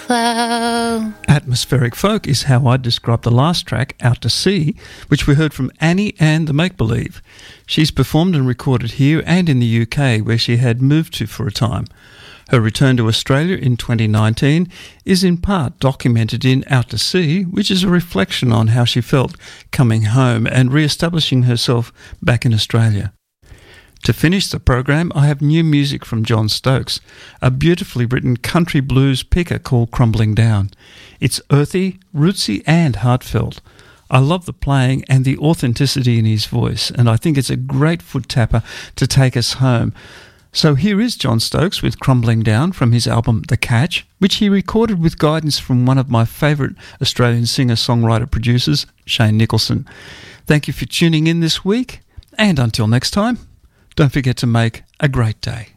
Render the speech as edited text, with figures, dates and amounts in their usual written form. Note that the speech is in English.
cloud. Atmospheric folk is how I'd describe the last track, Out to Sea, which we heard from Annie and the Make Believe. She's performed and recorded here and in the UK, where she had moved to for a time. Her return to Australia in 2019 is in part documented in Out to Sea, which is a reflection on how she felt coming home and re-establishing herself back in Australia. To finish the program, I have new music from John Stokes, a beautifully written country blues picker called Crumbling Down. It's earthy, rootsy and heartfelt. I love the playing and the authenticity in his voice, and I think it's a great foot tapper to take us home. So here is John Stokes with Crumbling Down from his album The Catch, which he recorded with guidance from one of my favourite Australian singer-songwriter-producers, Shane Nicholson. Thank you for tuning in this week, and until next time, don't forget to make a great day.